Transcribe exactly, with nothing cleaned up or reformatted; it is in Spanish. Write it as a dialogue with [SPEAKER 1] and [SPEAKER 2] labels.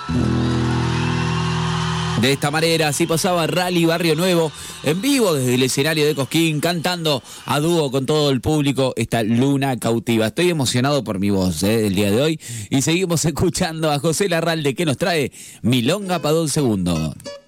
[SPEAKER 1] De esta manera, así pasaba Rally Barrio Nuevo, en vivo desde el escenario de Cosquín, cantando a dúo con todo el público esta Luna Cautiva. Estoy emocionado por mi voz ¿eh? del día de hoy y seguimos escuchando a José Larralde que nos trae Milonga para un segundo.